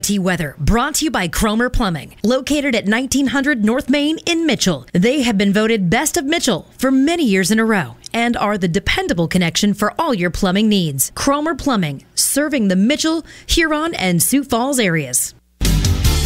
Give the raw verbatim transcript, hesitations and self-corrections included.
T-Weather, brought to you by Cromer Plumbing, located at nineteen hundred North Main in Mitchell. They have been voted Best of Mitchell for many years in a row and are the dependable connection for all your plumbing needs. Cromer Plumbing, serving the Mitchell, Huron, and Sioux Falls areas.